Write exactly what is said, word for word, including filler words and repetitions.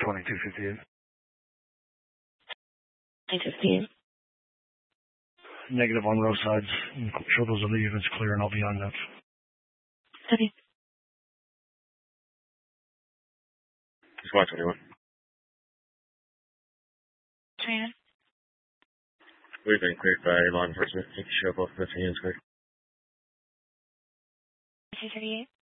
twenty-two fifty-eight. nine fifteen. Negative on roadsides. Show those other units clear and I'll be on that. Okay. It's one twenty-one. Trina. We've been cleared by law enforcement. You can show both fifteen units clear. two thirty-eight.